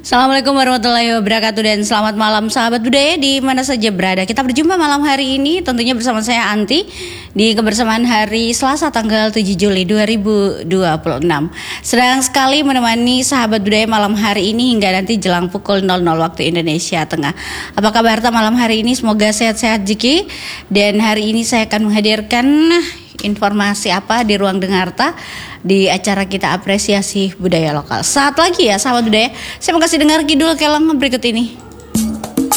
Assalamualaikum warahmatullahi wabarakatuh dan selamat malam sahabat budaya di mana saja berada. Kita berjumpa malam hari ini tentunya bersama saya Anti di kebersamaan hari Selasa tanggal 7 Juli 2026. Sedang sekali menemani sahabat budaya malam hari ini hingga nanti jelang pukul 00 waktu Indonesia Tengah. Apa kabar malam hari ini? Semoga sehat-sehat Jiki. Dan hari ini saya akan menghadirkan informasi apa di ruang Dengarta di acara kita apresiasi budaya lokal. Saat lagi ya sahabat budaya, saya mau kasih dengar kidul kelang berikut ini.